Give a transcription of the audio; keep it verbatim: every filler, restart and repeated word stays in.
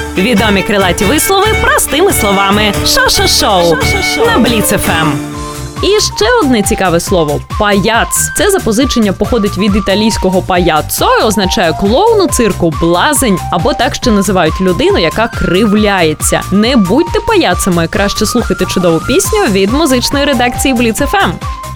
Відомі крилаті вислови простими словами. Шо-шо-шоу на Бліц еф ем. І ще одне цікаве слово – паяц. Це запозичення походить від італійського паяццо і означає клоун у цирку, блазень, або так ще називають людину, яка кривляється. Не будьте паяцами, краще слухайте чудову пісню від музичної редакції Бліц еф ем.